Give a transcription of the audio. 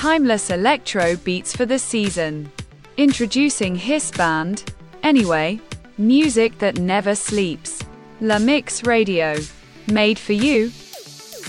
timeless electro beats for the season. Introducing Hiss Band. Anyway, music that never sleeps. La Mix Radio. Made for you,